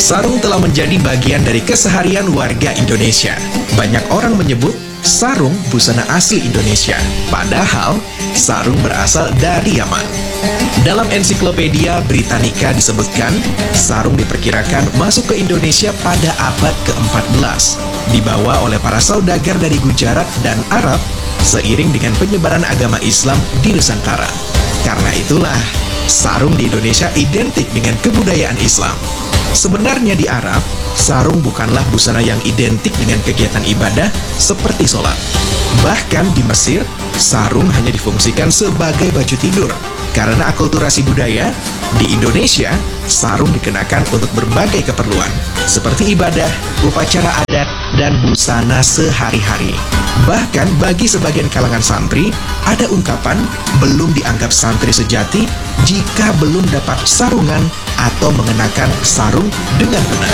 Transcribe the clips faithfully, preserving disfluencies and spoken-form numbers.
Sarung telah menjadi bagian dari keseharian warga Indonesia. Banyak orang menyebut sarung busana asli Indonesia, padahal sarung berasal dari Yaman. Dalam ensiklopedia Britannica disebutkan, sarung diperkirakan masuk ke Indonesia pada abad keempat belas, dibawa oleh para saudagar dari Gujarat dan Arab seiring dengan penyebaran agama Islam di Nusantara. Karena itulah, sarung di Indonesia identik dengan kebudayaan Islam. Sebenarnya di Arab, sarung bukanlah busana yang identik dengan kegiatan ibadah seperti sholat. Bahkan di Mesir, sarung hanya difungsikan sebagai baju tidur. Karena akulturasi budaya, di Indonesia, sarung dikenakan untuk berbagai keperluan, seperti ibadah, upacara adat, dan busana sehari-hari. Bahkan bagi sebagian kalangan santri, ada ungkapan belum dianggap santri sejati jika belum dapat sarungan atau mengenakan sarung dengan benar.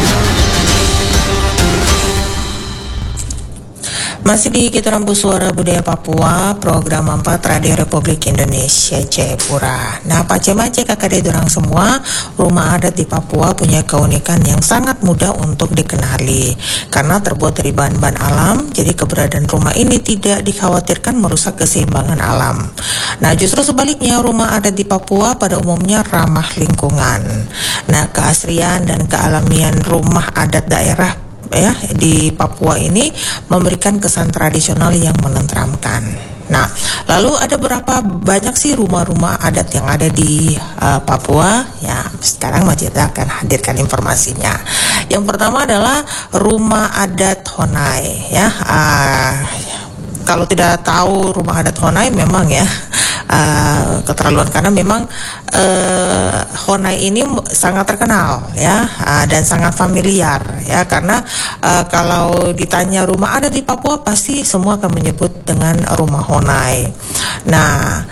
Masih di Kita Rambu Suara Budaya Papua, program empat Radio Republik Indonesia Jayapura. Nah, pace-mace kakak dorang semua, rumah adat di Papua punya keunikan yang sangat mudah untuk dikenali. Karena terbuat dari bahan-bahan alam, jadi keberadaan rumah ini tidak dikhawatirkan merusak keseimbangan alam. Nah, justru sebaliknya, rumah adat di Papua pada umumnya ramah lingkungan. Nah, keasrian dan kealamian rumah adat daerah ya di Papua ini memberikan kesan tradisional yang menenteramkan. Nah, lalu ada berapa banyak sih rumah-rumah adat yang ada di uh, Papua? Ya, sekarang Majida akan hadirkan informasinya. Yang pertama adalah rumah adat Honai. Ya, uh, kalau tidak tahu rumah adat Honai memang ya uh, keterlaluan, karena memang uh, Honai ini sangat terkenal ya uh, dan sangat familiar ya, karena uh, kalau ditanya rumah adat di Papua pasti semua akan menyebut dengan rumah Honai. Nah,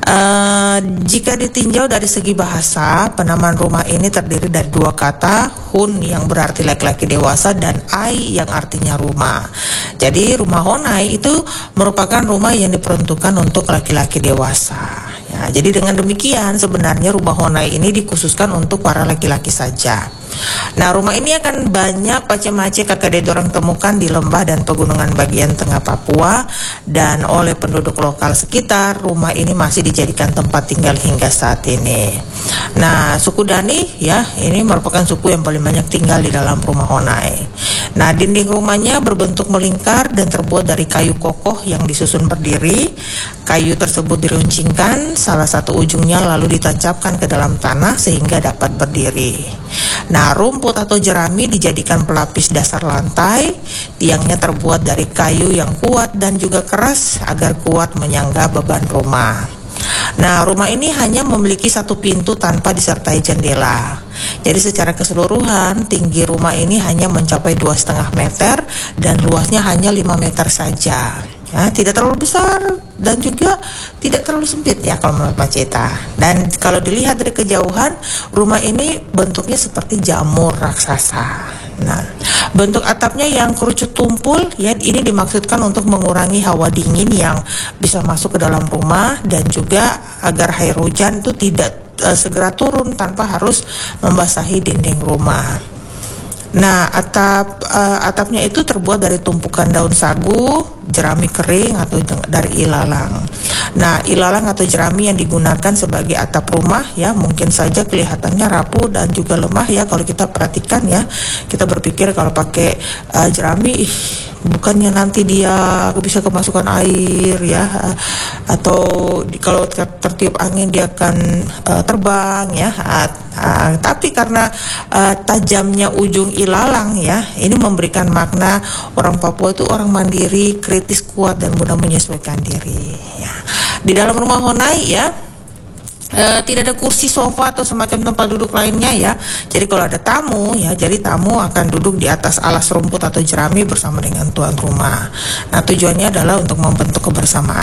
uh, jika ditinjau dari segi bahasa, penamaan rumah ini terdiri dari dua kata, hun yang berarti laki-laki dewasa dan ai yang artinya rumah. Jadi rumah Honai itu merupakan rumah yang diperuntukkan untuk laki-laki dewasa. Ya, jadi dengan demikian sebenarnya rumah Honai ini dikhususkan untuk para laki-laki saja. Nah, rumah ini akan banyak pace-mace kakak dorang temukan di lembah dan pegunungan bagian tengah Papua, dan oleh penduduk lokal sekitar, rumah ini masih dijadikan tempat tinggal hingga saat ini. Nah, suku Dani ya, ini merupakan suku yang paling banyak tinggal di dalam rumah Honai. Nah, dinding rumahnya berbentuk melingkar dan terbuat dari kayu kokoh yang disusun berdiri. Kayu tersebut diruncingkan, salah satu ujungnya lalu ditancapkan ke dalam tanah sehingga dapat berdiri. Nah, rumput atau jerami dijadikan pelapis dasar lantai. Tiangnya terbuat dari kayu yang kuat dan juga keras agar kuat menyangga beban rumah. Nah, rumah ini hanya memiliki satu pintu tanpa disertai jendela. Jadi secara keseluruhan tinggi rumah ini hanya mencapai dua setengah meter dan luasnya hanya lima meter saja. Ya, tidak terlalu besar dan juga tidak terlalu sempit ya kalau menurut Pak Cita. Dan kalau dilihat dari kejauhan, rumah ini bentuknya seperti jamur raksasa. Nah, bentuk atapnya yang kerucut tumpul ya, ini dimaksudkan untuk mengurangi hawa dingin yang bisa masuk ke dalam rumah dan juga agar air hujan itu tidak uh, segera turun tanpa harus membasahi dinding rumah. Nah, atap uh, atapnya itu terbuat dari tumpukan daun sagu, jerami kering atau dari ilalang. Nah, ilalang atau jerami yang digunakan sebagai atap rumah ya mungkin saja kelihatannya rapuh dan juga lemah ya kalau kita perhatikan ya. Kita berpikir kalau pakai uh, jerami ih, bukannya nanti dia bisa kemasukan air ya, atau di, kalau tertiup angin dia akan uh, terbang ya. Uh, uh, tapi karena uh, tajamnya ujung ilalang ya, ini memberikan makna orang Papua itu orang mandiri, kritis, kuat dan mudah menyesuaikan diri ya. Di dalam rumah Honai ya Uh, tidak ada kursi, sofa atau semacam tempat duduk lainnya ya. Jadi kalau ada tamu ya, jadi tamu akan duduk di atas alas rumput atau jerami bersama dengan tuan rumah. Nah, tujuannya adalah untuk membentuk kebersamaan.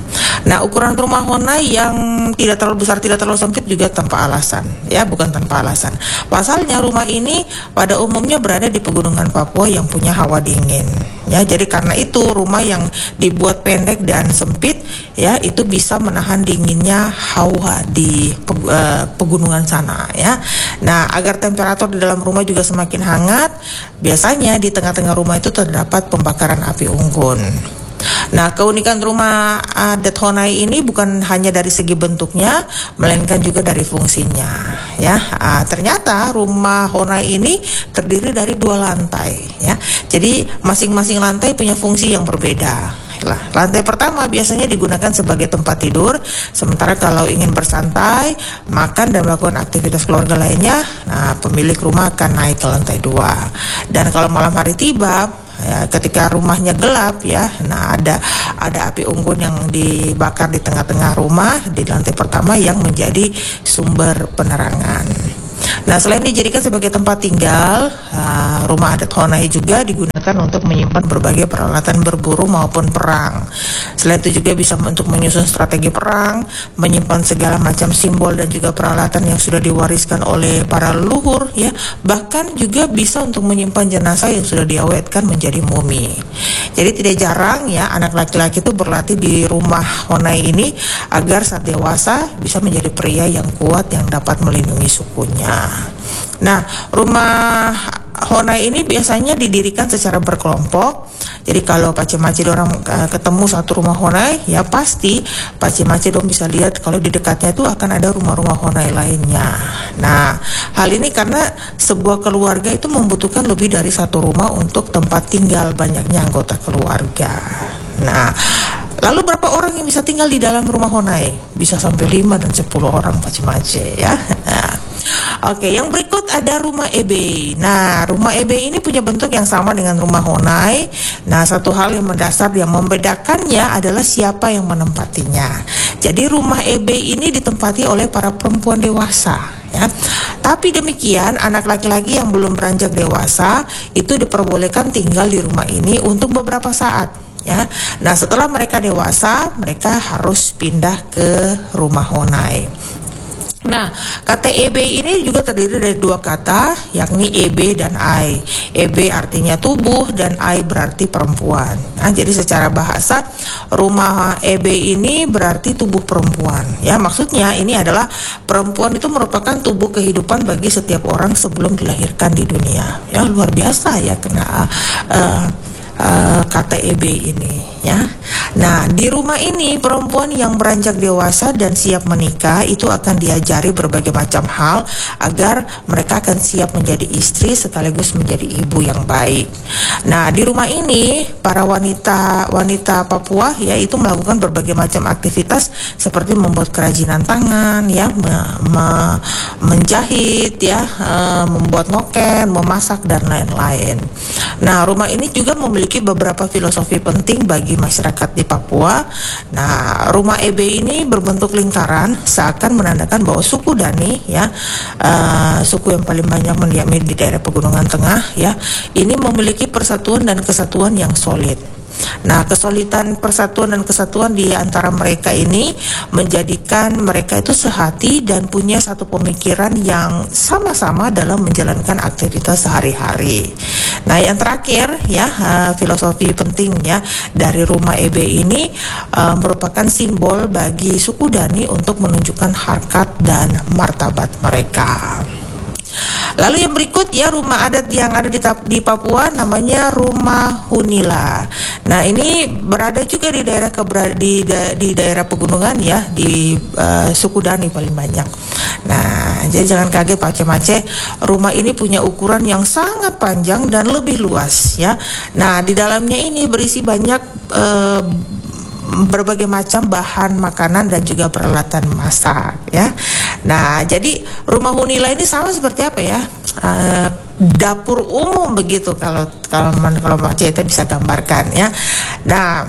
Nah, ukuran rumah Honai yang tidak terlalu besar, tidak terlalu sempit juga tanpa alasan, ya, bukan tanpa alasan. Pasalnya rumah ini pada umumnya berada di pegunungan Papua yang punya hawa dingin, ya. Jadi karena itu rumah yang dibuat pendek dan sempit, ya, itu bisa menahan dinginnya hawa di pegunungan sana, ya. Nah, agar temperatur di dalam rumah juga semakin hangat, biasanya di tengah-tengah rumah itu terdapat pembakaran api unggun. Nah, keunikan rumah adat Honai ini bukan hanya dari segi bentuknya, melainkan juga dari fungsinya, ya. Uh, ternyata rumah Honai ini terdiri dari dua lantai, ya. Jadi masing-masing lantai punya fungsi yang berbeda. Lah, lantai pertama biasanya digunakan sebagai tempat tidur, sementara kalau ingin bersantai, makan dan melakukan aktivitas keluarga lainnya, nah pemilik rumah akan naik ke lantai dua. Dan kalau malam hari tiba, ya, ketika rumahnya gelap, ya, nah ada ada api unggun yang dibakar di tengah-tengah rumah di lantai pertama yang menjadi sumber penerangan. Nah, selain dijadikan sebagai tempat tinggal, uh, rumah adat Honai juga digunakan untuk menyimpan berbagai peralatan berburu maupun perang. Selain itu juga bisa untuk menyusun strategi perang, menyimpan segala macam simbol dan juga peralatan yang sudah diwariskan oleh para leluhur, ya. Bahkan juga bisa untuk menyimpan jenazah yang sudah diawetkan menjadi mumi. Jadi tidak jarang, ya, anak laki-laki itu berlatih di rumah Honai ini agar saat dewasa bisa menjadi pria yang kuat yang dapat melindungi sukunya. Nah, rumah Honai ini biasanya didirikan secara berkelompok. Jadi kalau pace-mace orang uh, ketemu satu rumah Honai, ya pasti pace-mace dong bisa lihat kalau di dekatnya itu akan ada rumah-rumah Honai lainnya. Nah, hal ini karena sebuah keluarga itu membutuhkan lebih dari satu rumah untuk tempat tinggal banyaknya anggota keluarga. Nah, lalu berapa orang yang bisa tinggal di dalam rumah Honai? Bisa sampai lima dan sepuluh orang pace-mace, ya. Nah, oke, yang berikut ada rumah Ebe. Nah, rumah Ebe ini punya bentuk yang sama dengan rumah Honai. Nah, satu hal yang mendasar yang membedakannya adalah siapa yang menempatinya. Jadi rumah Ebe ini ditempati oleh para perempuan dewasa, ya. Tapi demikian, anak laki-laki yang belum beranjak dewasa itu diperbolehkan tinggal di rumah ini untuk beberapa saat, ya. Nah, setelah mereka dewasa, mereka harus pindah ke rumah Honai. Nah, kata Ebe ini juga terdiri dari dua kata, yakni Ebe dan Ai. Ebe artinya tubuh dan Ai berarti perempuan. Nah, jadi secara bahasa rumah Ebe ini berarti tubuh perempuan. Ya, maksudnya ini adalah perempuan itu merupakan tubuh kehidupan bagi setiap orang sebelum dilahirkan di dunia. Ya, luar biasa ya kena uh, uh, kata Ebe ini, ya. Nah, di rumah ini perempuan yang beranjak dewasa dan siap menikah itu akan diajari berbagai macam hal agar mereka akan siap menjadi istri sekaligus menjadi ibu yang baik. Nah, di rumah ini para wanita wanita Papua, ya, itu melakukan berbagai macam aktivitas seperti membuat kerajinan tangan, ya, me, me, menjahit, ya, e, membuat noken, memasak dan lain-lain. Nah, rumah ini juga memiliki beberapa filosofi penting bagi masyarakat di Papua. Nah, rumah Ebe ini berbentuk lingkaran, seakan menandakan bahwa suku Dani, ya, uh, suku yang paling banyak mendiami di daerah Pegunungan Tengah, ya, ini memiliki persatuan dan kesatuan yang solid. Nah, kesulitan persatuan dan kesatuan di antara mereka ini menjadikan mereka itu sehati dan punya satu pemikiran yang sama-sama dalam menjalankan aktivitas sehari-hari. Nah, yang terakhir, ya, uh, filosofi pentingnya dari rumah Ebe ini uh, merupakan simbol bagi suku Dani untuk menunjukkan harkat dan martabat mereka. Lalu yang berikut, ya, rumah adat yang ada di, di Papua namanya rumah Hunila. Nah, ini berada juga di daerah kebera, di, da, di daerah pegunungan, ya, di uh, suku Dani paling banyak. Nah, jadi jangan kaget pace-mace, rumah ini punya ukuran yang sangat panjang dan lebih luas, ya. Nah, di dalamnya ini berisi banyak uh, berbagai macam bahan makanan dan juga peralatan masak, ya. Nah, jadi rumah Hunila ini sama seperti apa, ya? Uh, dapur umum begitu kalau kalau kalau Mbak Ceta bisa gambarkan, ya. Nah,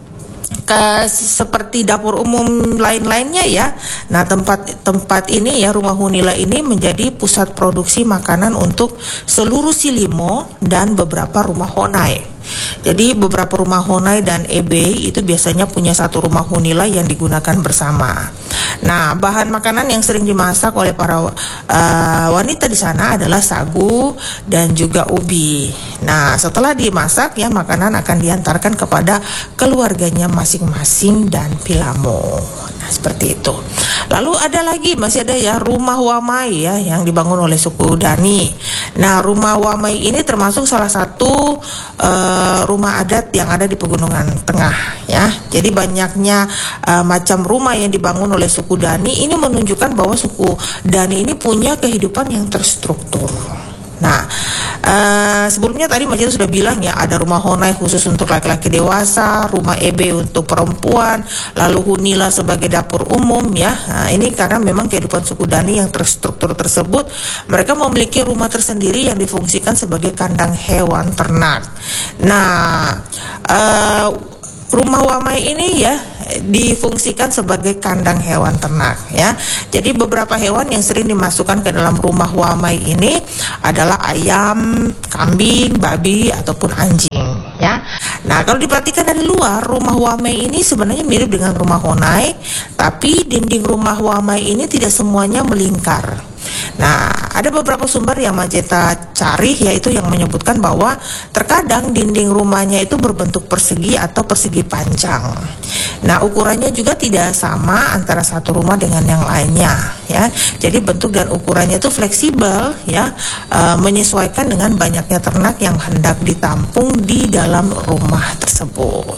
ke, seperti dapur umum lain-lainnya, ya. Nah, tempat tempat ini, ya, rumah Hunila ini menjadi pusat produksi makanan untuk seluruh Silimo dan beberapa rumah Honai. Jadi beberapa rumah Honai dan E B itu biasanya punya satu rumah hunila yang digunakan bersama. Nah, bahan makanan yang sering dimasak oleh para uh, wanita di sana adalah sagu dan juga ubi. Nah, setelah dimasak ya, makanan akan diantarkan kepada keluarganya masing-masing dan Pilamo. Nah, seperti itu. Lalu ada lagi, masih ada ya rumah Wamai ya yang dibangun oleh suku Dani. Nah, rumah Wamai ini termasuk salah satu uh, rumah adat yang ada di Pegunungan Tengah ya. Jadi banyaknya uh, macam rumah yang dibangun oleh suku Dani ini menunjukkan bahwa suku Dani ini punya kehidupan yang terstruktur. Nah, uh, sebelumnya tadi Majid sudah bilang ya, ada rumah Honai khusus untuk laki-laki dewasa, rumah E B untuk perempuan, lalu hunila sebagai dapur umum ya. Nah, ini karena memang kehidupan suku Dani yang terstruktur tersebut, mereka memiliki rumah tersendiri yang difungsikan sebagai kandang hewan ternak. Nah, uh, rumah Wamai ini ya difungsikan sebagai kandang hewan ternak ya. Jadi beberapa hewan yang sering dimasukkan ke dalam rumah Wamai ini adalah ayam, kambing, babi ataupun anjing ya. Nah, kalau diperhatikan dari luar, rumah Wamai ini sebenarnya mirip dengan rumah Honai, tapi dinding rumah Wamai ini tidak semuanya melingkar. Nah, ada beberapa sumber yang Majeta cari yaitu yang menyebutkan bahwa terkadang dinding rumahnya itu berbentuk persegi atau persegi panjang. Nah, ukurannya juga tidak sama antara satu rumah dengan yang lainnya ya. Jadi bentuk dan ukurannya itu fleksibel ya, e, menyesuaikan dengan banyaknya ternak yang hendak ditampung di dalam rumah tersebut.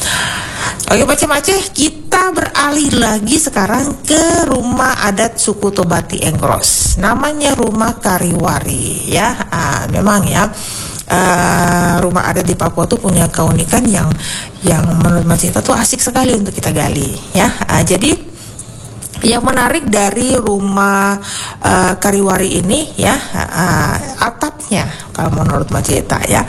Oke, Pace-Pace, kita beralih lagi sekarang ke rumah adat suku Tobati Engros. Namanya rumah Kariwari ya. Ah, memang ya, uh, rumah adat di Papua tuh punya keunikan yang yang menurut Mas Cita tuh asik sekali untuk kita gali ya. Uh, jadi yang menarik dari rumah uh, Kariwari ini ya, uh, atapnya kalau menurut Mas Cita ya.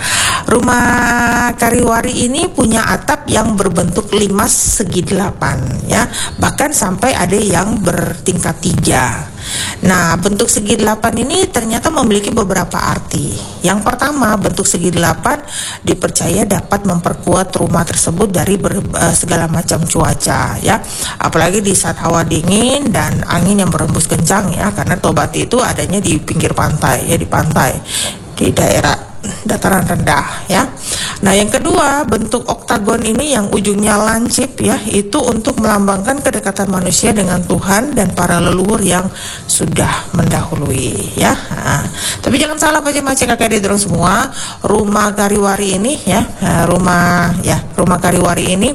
Rumah Kariwari ini punya atap yang berbentuk limas segi delapan ya, bahkan sampai ada yang bertingkat tiga. Nah, bentuk segi delapan ini ternyata memiliki beberapa arti. Yang pertama, bentuk segi delapan dipercaya dapat memperkuat rumah tersebut dari ber, uh, segala macam cuaca ya, apalagi di saat hawa dingin dan angin yang berembus kencang ya, karena Tobati itu adanya di pinggir pantai ya, di pantai di daerah dataran rendah ya. Nah, yang kedua, bentuk oktagon ini yang ujungnya lancip ya, itu untuk melambangkan kedekatan manusia dengan Tuhan dan para leluhur yang sudah mendahului ya. Nah, tapi jangan salah Pace-Pace kakak adik dorong semua, rumah Kariwari ini ya, rumah ya, rumah Kariwari ini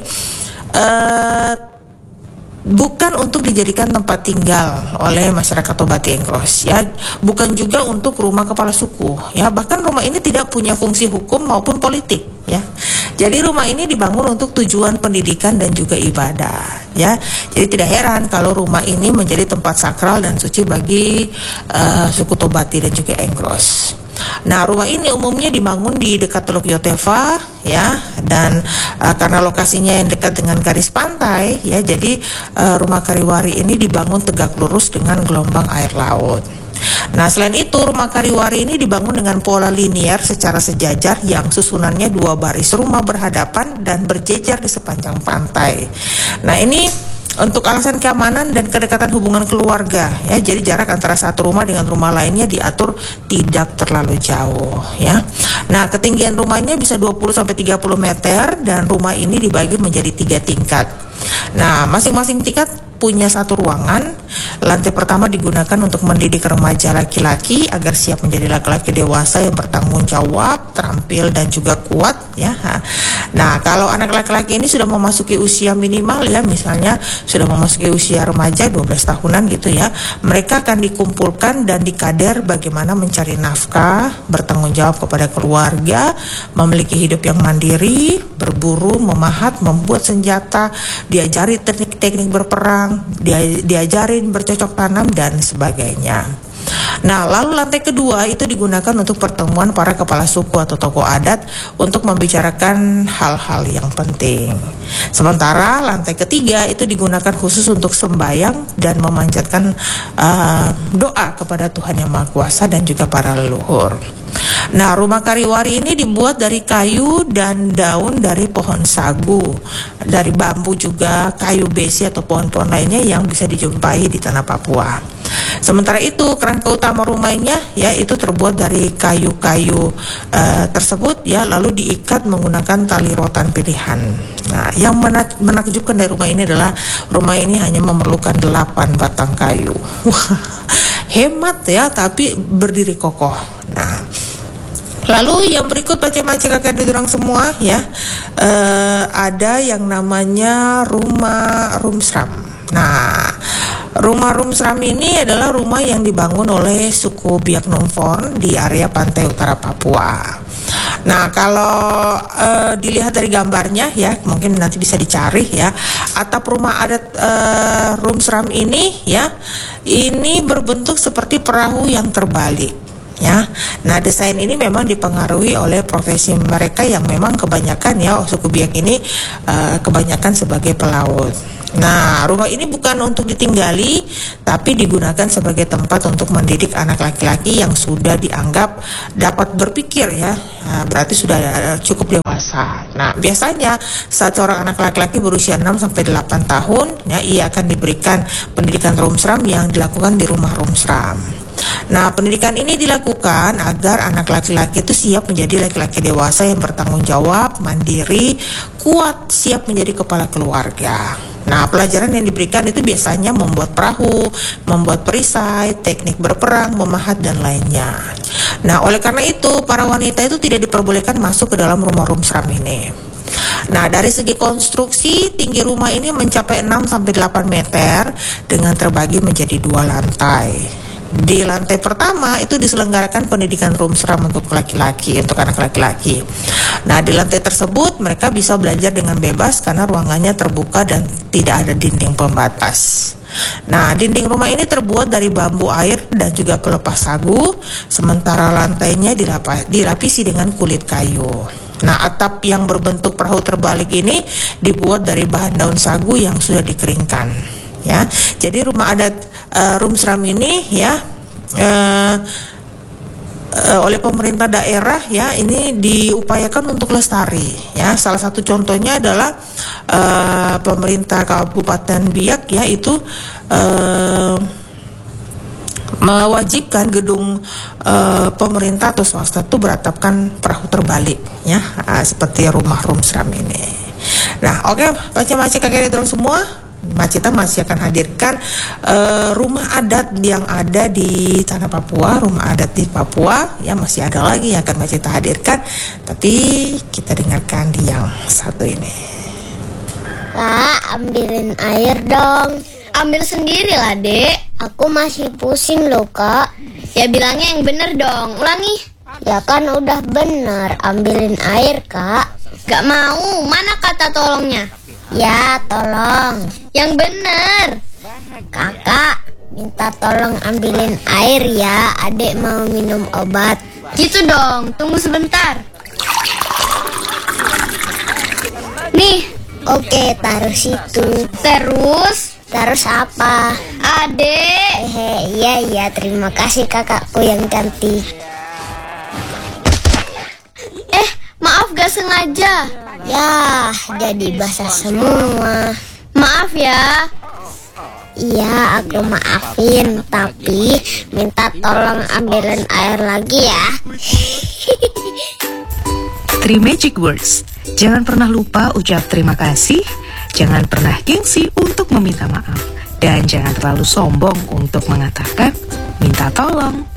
uh, bukan untuk dijadikan tempat tinggal oleh masyarakat Tobati Engros ya, bukan juga untuk rumah kepala suku ya, bahkan rumah ini tidak punya fungsi hukum maupun politik ya. Jadi rumah ini dibangun untuk tujuan pendidikan dan juga ibadah ya. Jadi tidak heran kalau rumah ini menjadi tempat sakral dan suci bagi uh, suku Tobati dan juga Engros. Nah, rumah ini umumnya dibangun di dekat Teluk Yotefa ya, dan uh, karena lokasinya yang dekat dengan garis pantai ya, jadi uh, rumah Kariwari ini dibangun tegak lurus dengan gelombang air laut. Nah, selain itu rumah Kariwari ini dibangun dengan pola linear secara sejajar yang susunannya dua baris rumah berhadapan dan berjejer di sepanjang pantai. Nah, ini untuk alasan keamanan dan kedekatan hubungan keluarga ya, jadi jarak antara satu rumah dengan rumah lainnya diatur tidak terlalu jauh ya. Nah, ketinggian rumahnya bisa dua puluh sampai tiga puluh meter dan rumah ini dibagi menjadi tiga tingkat. Nah, masing-masing tingkat punya satu ruangan. Lantai pertama digunakan untuk mendidik remaja laki-laki agar siap menjadi laki-laki dewasa yang bertanggung jawab, terampil dan juga kuat ya. Nah, kalau anak laki-laki ini sudah memasuki usia minimal ya, misalnya sudah memasuki usia remaja dua belas tahunan gitu ya, mereka akan dikumpulkan dan dikader bagaimana mencari nafkah, bertanggung jawab kepada keluarga, memiliki hidup yang mandiri, berburu, memahat, membuat senjata, diajari teknik-teknik berperang, dia, diajarin bercocok tanam dan sebagainya. Nah, lalu lantai kedua itu digunakan untuk pertemuan para kepala suku atau tokoh adat untuk membicarakan hal-hal yang penting. Sementara lantai ketiga itu digunakan khusus untuk sembahyang dan memanjatkan uh, doa kepada Tuhan Yang Maha Kuasa dan juga para leluhur. Nah, rumah kariwari ini dibuat dari kayu dan daun dari pohon sagu, dari bambu juga, kayu besi atau pohon-pohon lainnya yang bisa dijumpai di tanah Papua. Sementara itu kerangka utama rumahnya ya itu terbuat dari kayu-kayu uh, tersebut ya, lalu diikat menggunakan tali rotan pilihan. Nah, yang menak- menakjubkan dari rumah ini adalah rumah ini hanya memerlukan delapan batang kayu. Wah, hemat ya, tapi berdiri kokoh. Nah, lalu yang berikut macam-macam kakak diorang semua ya, uh, ada yang namanya rumah Rumsram. Nah, rumah Rumsram ini adalah rumah yang dibangun oleh suku Biak Numfor di area pantai utara Papua. Nah, kalau uh, dilihat dari gambarnya ya, mungkin nanti bisa dicari ya, atap rumah adat uh, Rumsram ini ya, ini berbentuk seperti perahu yang terbalik. Ya, nah desain ini memang dipengaruhi oleh profesi mereka yang memang kebanyakan ya suku Biak ini uh, kebanyakan sebagai pelaut. Nah, rumah ini bukan untuk ditinggali, tapi digunakan sebagai tempat untuk mendidik anak laki-laki yang sudah dianggap dapat berpikir ya, nah, berarti sudah cukup dewasa. Nah, biasanya saat seorang anak laki-laki berusia enam sampai delapan tahun, ya, ia akan diberikan pendidikan Rumsram yang dilakukan di rumah Rumsram. Nah, pendidikan ini dilakukan agar anak laki-laki itu siap menjadi laki-laki dewasa yang bertanggung jawab, mandiri, kuat, siap menjadi kepala keluarga. Nah, pelajaran yang diberikan itu biasanya membuat perahu, membuat perisai, teknik berperang, memahat, dan lainnya. Nah, oleh karena itu, para wanita itu tidak diperbolehkan masuk ke dalam rumah Rumsram ini. Nah, dari segi konstruksi, tinggi rumah ini mencapai enam sampai delapan meter dengan terbagi menjadi dua lantai. Di lantai pertama itu diselenggarakan pendidikan Rumsram untuk laki-laki, untuk anak laki-laki. Nah, di lantai tersebut mereka bisa belajar dengan bebas karena ruangannya terbuka dan tidak ada dinding pembatas. Nah, dinding rumah ini terbuat dari bambu air dan juga pelepas sagu, sementara lantainya dilapa- dilapisi dengan kulit kayu. Nah, atap yang berbentuk perahu terbalik ini dibuat dari bahan daun sagu yang sudah dikeringkan. Ya, jadi rumah adat uh, Rumsram ini ya uh, uh, oleh pemerintah daerah ya ini diupayakan untuk lestari. Ya, salah satu contohnya adalah uh, pemerintah Kabupaten Biak ya itu uh, mewajibkan gedung uh, pemerintah atau swasta itu beratapkan perahu terbalik ya, uh, seperti rumah Rumsram ini. Nah, oke, okay, macam-macam kakek dorong semua. Macita masih akan hadirkan uh, rumah adat yang ada di tanah Papua, rumah adat di Papua ya, masih ada lagi yang akan Macita hadirkan, tapi kita dengarkan di yang satu ini. Kak, ambilin air dong. Ambil sendiri lah, Dek. Aku masih pusing loh, Kak. Ya bilangnya yang bener dong, ulangi. Ya kan udah bener, ambilin air, Kak. Gak mau, mana kata tolongnya? Ya, tolong. Yang bener. Kakak, minta tolong ambilin air ya, adek mau minum obat. Gitu dong, tunggu sebentar. Nih. Oke, taruh situ. Terus? Terus apa? Adek. Hehe, iya iya, terima kasih kakakku yang cantik. Eh, maaf gak sengaja. Ya, jadi basah semua. Maaf ya. Iya, aku maafin, tapi minta tolong ambilin air lagi ya. Three magic words. Jangan pernah lupa ucap terima kasih, jangan pernah gengsi untuk meminta maaf, dan jangan terlalu sombong untuk mengatakan minta tolong.